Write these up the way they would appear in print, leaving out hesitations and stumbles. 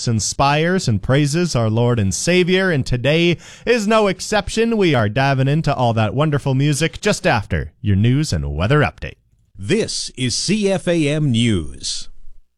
uplifts, inspires, and praises our Lord and Savior, and today is no exception. We are diving into all that wonderful music just after your news and weather update. This is CFAM News.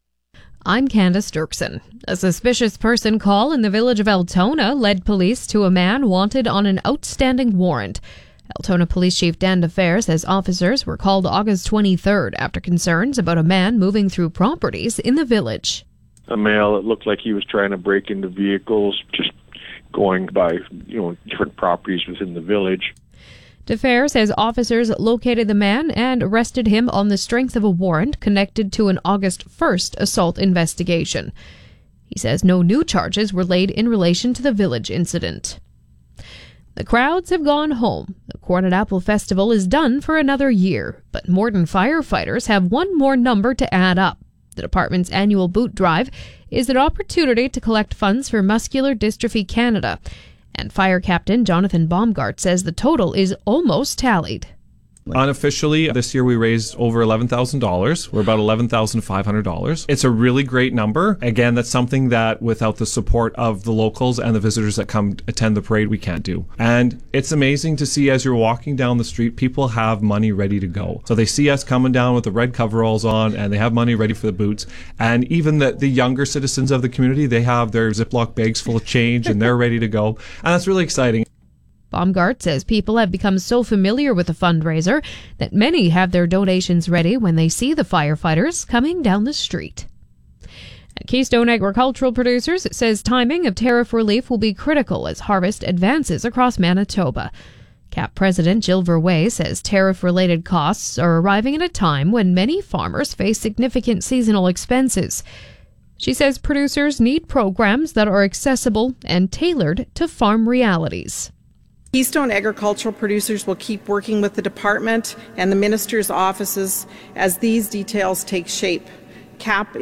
I'm Candace Dirksen. A suspicious person call in the village of Altona led police to a man wanted on an outstanding warrant. Altona Police Chief Dan DeFer says officers were called August 23rd after concerns about a man moving through properties in the village. A male, it looked like he was trying to break into vehicles, just going by, different properties within the village. DeFer says officers located the man and arrested him on the strength of a warrant connected to an August 1st assault investigation. He says no new charges were laid in relation to the village incident. The crowds have gone home. The Corn and Apple Festival is done for another year, but Morden firefighters have one more number to add up. The department's annual boot drive is an opportunity to collect funds for Muscular Dystrophy Canada, and Fire Captain Jonathan Baumgart says the total is almost tallied. Unofficially, this year we raised over $11,000. We're about $11,500. It's a really great number. Again, that's something that without the support of the locals and the visitors that come attend the parade, we can't do. And it's amazing to see as you're walking down the street, people have money ready to go. So they see us coming down with the red coveralls on and they have money ready for the boots. And even the younger citizens of the community, they have their Ziploc bags full of change and they're ready to go. And that's really exciting. Baumgart says people have become so familiar with the fundraiser that many have their donations ready when they see the firefighters coming down the street. At Keystone Agricultural Producers, it says timing of tariff relief will be critical as harvest advances across Manitoba. CAP President Jill Verwey says tariff-related costs are arriving at a time when many farmers face significant seasonal expenses. She says producers need programs that are accessible and tailored to farm realities. Keystone Agricultural Producers will keep working with the department and the minister's offices as these details take shape. CAP